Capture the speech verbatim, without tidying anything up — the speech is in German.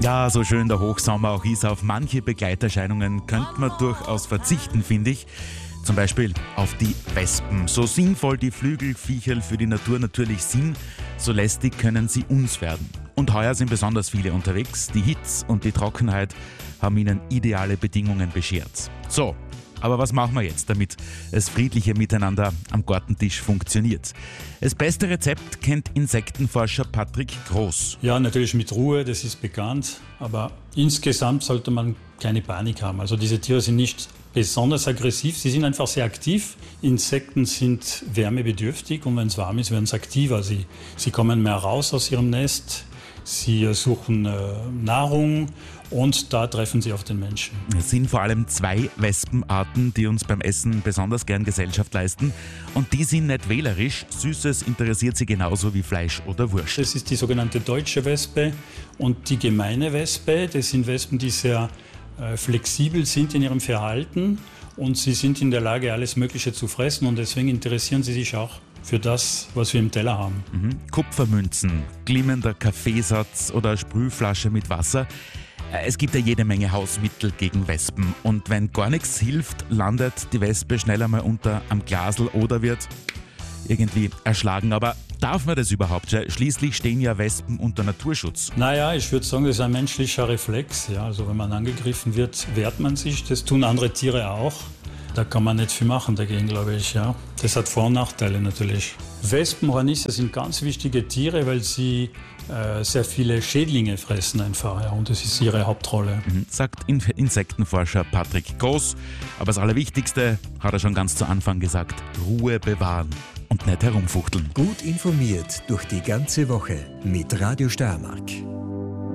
Ja, so schön der Hochsommer auch ist, auf manche Begleiterscheinungen könnte man durchaus verzichten, finde ich. Zum Beispiel auf die Wespen. So sinnvoll die Flügelviecherl für die Natur natürlich sind, so lästig können sie uns werden. Und heuer sind besonders viele unterwegs. Die Hitze und die Trockenheit haben ihnen ideale Bedingungen beschert. So, aber was machen wir jetzt, damit das friedliche Miteinander am Gartentisch funktioniert? Das beste Rezept kennt Insektenforscher Patrick Groß. Ja, natürlich mit Ruhe, das ist bekannt. Aber insgesamt sollte man keine Panik haben. Also diese Tiere sind nicht besonders aggressiv, sie sind einfach sehr aktiv. Insekten sind wärmebedürftig und wenn es warm ist, werden sie aktiver. Sie, sie kommen mehr raus aus ihrem Nest, sie suchen äh, Nahrung und da treffen sie auf den Menschen. Es sind vor allem zwei Wespenarten, die uns beim Essen besonders gern Gesellschaft leisten. Und die sind nicht wählerisch. Süßes interessiert sie genauso wie Fleisch oder Wurst. Das ist die sogenannte deutsche Wespe und die gemeine Wespe. Das sind Wespen, die sehr äh, flexibel sind in ihrem Verhalten und sie sind in der Lage, alles Mögliche zu fressen und deswegen interessieren sie sich auch für das, was wir im Teller haben. Mhm. Kupfermünzen, glimmender Kaffeesatz oder Sprühflasche mit Wasser. Es gibt ja jede Menge Hausmittel gegen Wespen und wenn gar nichts hilft, landet die Wespe schnell einmal unter am Glasl oder wird irgendwie erschlagen. Aber darf man das überhaupt? Schließlich stehen ja Wespen unter Naturschutz. Naja, ich würde sagen, das ist ein menschlicher Reflex. Ja, also wenn man angegriffen wird, wehrt man sich. Das tun andere Tiere auch. Da kann man nicht viel machen dagegen, glaube ich. Ja. Das hat Vor- und Nachteile natürlich. Wespen, Hornisse sind ganz wichtige Tiere, weil sie äh, sehr viele Schädlinge fressen einfach. Ja, und das ist ihre Hauptrolle. Mhm, sagt In- Insektenforscher Patrick Groß. Aber das Allerwichtigste, hat er schon ganz zu Anfang gesagt, Ruhe bewahren und nicht herumfuchteln. Gut informiert durch die ganze Woche mit Radio Steiermark.